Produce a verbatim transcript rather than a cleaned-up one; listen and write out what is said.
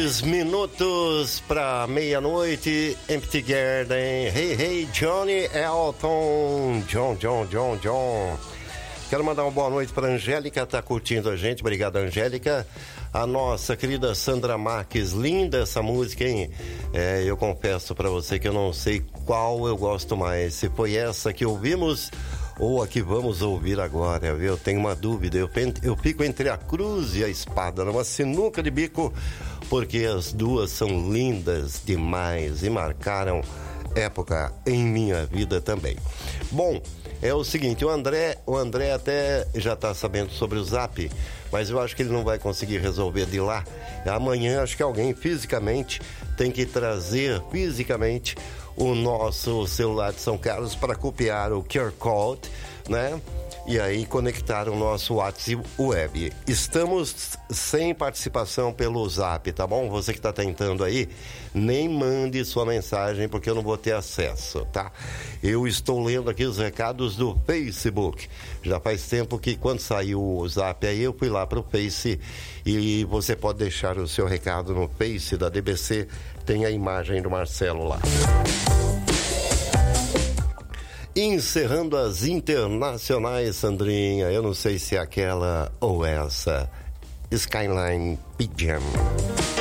Três minutos para meia-noite, Empty Garden. Hey, hey, Johnny Elton. John, John, John, John. Quero mandar uma boa noite para Angélica, tá curtindo a gente. Obrigado, Angélica. A nossa querida Sandra Marques, linda essa música, hein? É, eu confesso para você que eu não sei qual eu gosto mais. Se foi essa que ouvimos ou a que vamos ouvir agora, viu? Eu tenho uma dúvida. Eu, eu fico entre a cruz e a espada, numa sinuca de bico, porque as duas são lindas demais e marcaram época em minha vida também. Bom, é o seguinte, o André, o André até já está sabendo sobre o Zap, mas eu acho que ele não vai conseguir resolver de lá. Amanhã acho que alguém fisicamente tem que trazer fisicamente o nosso celular de São Carlos para copiar o Q R Code, né? E aí conectar o nosso WhatsApp web. Estamos sem participação pelo Zap, tá bom? Você que está tentando aí, nem mande sua mensagem porque eu não vou ter acesso, tá? Eu estou lendo aqui os recados do Facebook. Já faz tempo que quando saiu o Zap aí, eu fui lá pro Face e você pode deixar o seu recado no Face da D B C, tem a imagem do Marcelo lá. Encerrando as internacionais, Sandrinha, eu não sei se é aquela ou essa, Skyline Pigeon.